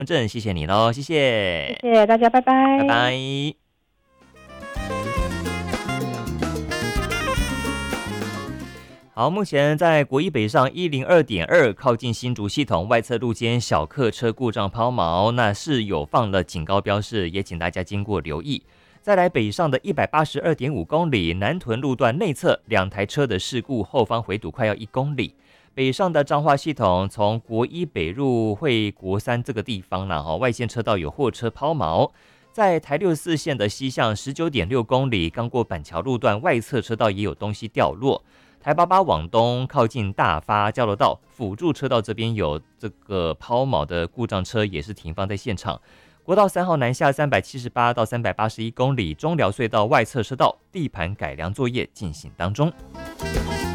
正，谢谢你喽，谢谢， 谢谢大家，拜拜拜。 拜。好，目前在国一北上102.2靠近新竹系统外侧路肩小客车故障抛锚，那是有放了警告标示，也请大家经过留意。再来北上的182.5公里南屯路段内侧2台车的事故，后方回堵快要1公里。北上的彰化系统从国一北入会国三这个地方啦，外线车道有货车抛锚。在台64线的西向19.6公里，刚过板桥路段外侧车道也有东西掉落。台88往东靠近大发交流道辅助车道这边有这个抛锚的故障车，也是停放在现场。国道3号南下378到381公里，中寮隧道外侧车道地盘改良作业进行当中。